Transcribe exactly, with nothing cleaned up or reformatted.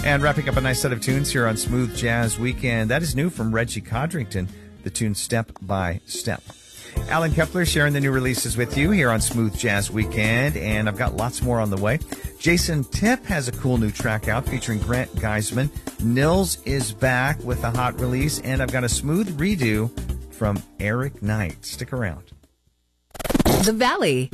And wrapping up a nice set of tunes here on Smooth Jazz Weekend. That is new from Reggie Codrington, the tune Step by Step. Alan Kepler sharing the new releases with you here on Smooth Jazz Weekend, and I've got lots more on the way. Jason Tipp has a cool new track out featuring Grant Geisman. Nils is back with a hot release, and I've got a smooth redo from Eric Knight. Stick around. The Valley.